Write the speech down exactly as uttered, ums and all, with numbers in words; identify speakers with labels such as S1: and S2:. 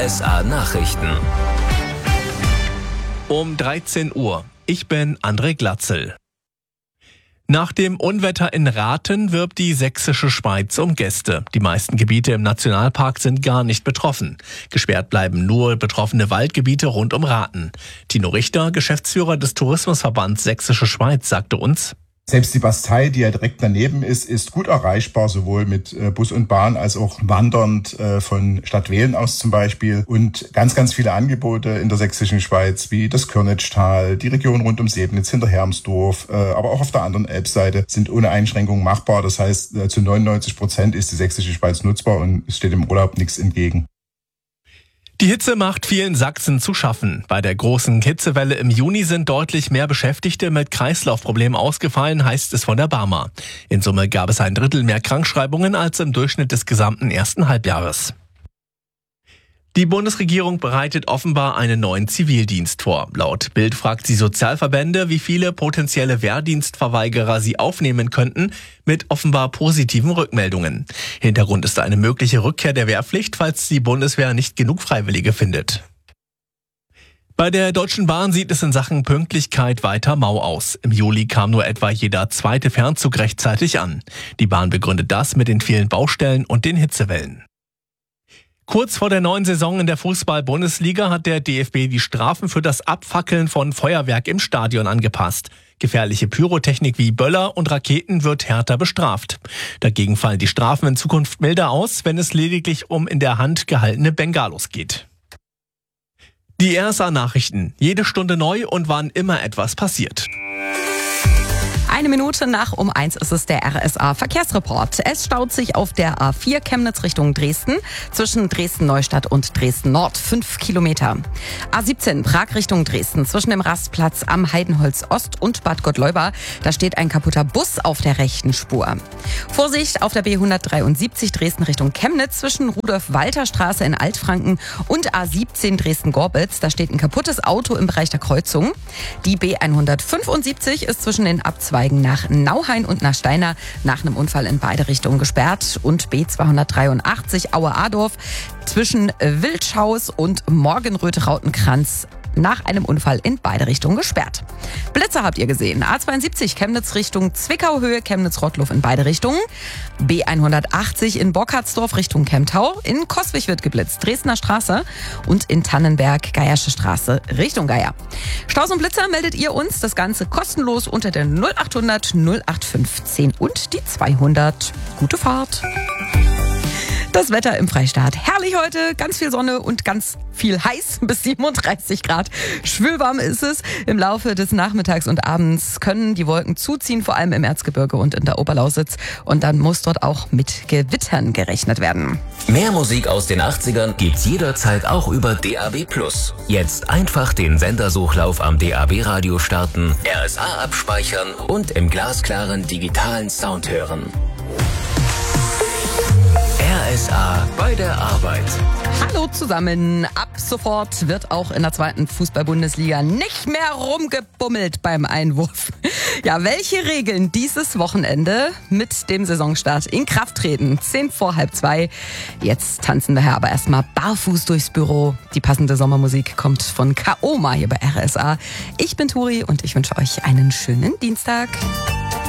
S1: S A Nachrichten.
S2: Um dreizehn Uhr. Ich bin André Glatzel. Nach dem Unwetter in Rathen wirbt die Sächsische Schweiz um Gäste. Die meisten Gebiete im Nationalpark sind gar nicht betroffen. Gesperrt bleiben nur betroffene Waldgebiete rund um Rathen. Tino Richter, Geschäftsführer des Tourismusverbands Sächsische Schweiz, sagte uns:
S3: Selbst die Bastei, die ja direkt daneben ist, ist gut erreichbar, sowohl mit Bus und Bahn als auch wandernd von Stadtwehlen aus zum Beispiel. Und ganz, ganz viele Angebote in der Sächsischen Schweiz, wie das Körnitschtal, die Region rund um Sebnitz, Hinterhermsdorf, aber auch auf der anderen Elbseite sind ohne Einschränkung machbar. Das heißt, zu neunundneunzig Prozent ist die Sächsische Schweiz nutzbar und es steht im Urlaub nichts entgegen.
S2: Die Hitze macht vielen Sachsen zu schaffen. Bei der großen Hitzewelle im Juni sind deutlich mehr Beschäftigte mit Kreislaufproblemen ausgefallen, heißt es von der Barmer. In Summe gab es ein Drittel mehr Krankschreibungen als im Durchschnitt des gesamten ersten Halbjahres. Die Bundesregierung bereitet offenbar einen neuen Zivildienst vor. Laut Bild fragt sie Sozialverbände, wie viele potenzielle Wehrdienstverweigerer sie aufnehmen könnten, mit offenbar positiven Rückmeldungen. Hintergrund ist eine mögliche Rückkehr der Wehrpflicht, falls die Bundeswehr nicht genug Freiwillige findet. Bei der Deutschen Bahn sieht es in Sachen Pünktlichkeit weiter mau aus. Im Juli kam nur etwa jeder zweite Fernzug rechtzeitig an. Die Bahn begründet das mit den vielen Baustellen und den Hitzewellen. Kurz vor der neuen Saison in der Fußball-Bundesliga hat der D F B die Strafen für das Abfackeln von Feuerwerk im Stadion angepasst. Gefährliche Pyrotechnik wie Böller und Raketen wird härter bestraft. Dagegen fallen die Strafen in Zukunft milder aus, wenn es lediglich um in der Hand gehaltene Bengalos geht. Die R S A-Nachrichten. Jede Stunde neu und wann immer etwas passiert.
S4: Eine Minute nach um eins ist es der R S A-Verkehrsreport. Es staut sich auf der A vier Chemnitz Richtung Dresden zwischen Dresden-Neustadt und Dresden-Nord fünf Kilometer. A siebzehn Prag Richtung Dresden zwischen dem Rastplatz am Heidenholz Ost und Bad Gottleuba. Da steht ein kaputter Bus auf der rechten Spur. Vorsicht auf der B hundertdreiundsiebzig Dresden Richtung Chemnitz zwischen Rudolf-Walter-Straße in Altfranken und A siebzehn Dresden-Gorbitz. Da steht ein kaputtes Auto im Bereich der Kreuzung. Die B hundertfünfundsiebzig ist zwischen den Abzweigen nach Nauhain und nach Steiner nach einem Unfall in beide Richtungen gesperrt und B zweihundertdreiundachtzig Aue-Adorf zwischen Wildschaus und Morgenröth-Rautenkranz nach einem Unfall in beide Richtungen gesperrt. Blitze habt ihr gesehen. A zweiundsiebzig Chemnitz Richtung Zwickau-Höhe, Chemnitz-Rottloff in beide Richtungen. B hundertachtzig in Bockhardsdorf Richtung Kemptau. In Coswig wird geblitzt, Dresdner Straße. Und in Tannenberg, Geiersche Straße Richtung Geier. Staus und Blitzer meldet ihr uns. Das Ganze kostenlos unter der null achthundert null acht fünfzehn und die zweihundert. Gute Fahrt. Das Wetter im Freistaat. Herrlich heute, ganz viel Sonne und ganz viel heiß, bis siebenunddreißig Grad. Schwülwarm ist es. Im Laufe des Nachmittags und Abends können die Wolken zuziehen, vor allem im Erzgebirge und in der Oberlausitz. Und dann muss dort auch mit Gewittern gerechnet werden.
S1: Mehr Musik aus den achtzigern gibt's jederzeit auch über D A B plus. Jetzt einfach den Sendersuchlauf am D A B-Radio starten, R S A abspeichern und im glasklaren digitalen Sound hören. R S A bei der Arbeit.
S4: Hallo zusammen. Ab sofort wird auch in der zweiten Fußball-Bundesliga nicht mehr rumgebummelt beim Einwurf. Ja, welche Regeln dieses Wochenende mit dem Saisonstart in Kraft treten? Zehn vor halb zwei. Jetzt tanzen wir hier aber erstmal barfuß durchs Büro. Die passende Sommermusik kommt von Kaoma hier bei R S A. Ich bin Turi und ich wünsche euch einen schönen Dienstag.